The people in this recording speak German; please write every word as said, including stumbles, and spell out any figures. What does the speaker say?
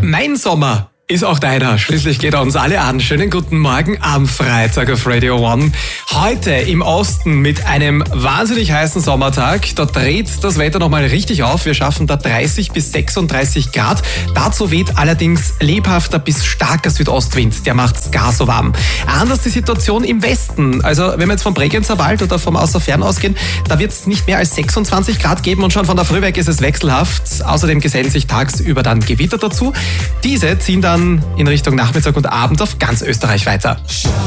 Mein Sommer ist auch deiner. Schließlich geht er uns alle an. Schönen guten Morgen am Freitag auf Radio One. Heute im Osten mit einem wahnsinnig heißen Sommertag. Da dreht das Wetter nochmal richtig auf. Wir schaffen da dreißig bis sechsunddreißig Grad. Dazu weht allerdings lebhafter bis starker Südostwind. Der macht's gar so warm. Anders die Situation im Westen. Also wenn wir jetzt vom Bregenzer Wald oder vom Außerfern ausgehen, da wird es nicht mehr als sechsundzwanzig Grad geben und schon von der Früh weg ist es wechselhaft. Außerdem gesellen sich tagsüber dann Gewitter dazu. Diese ziehen dann in Richtung Nachmittag und Abend auf ganz Österreich weiter.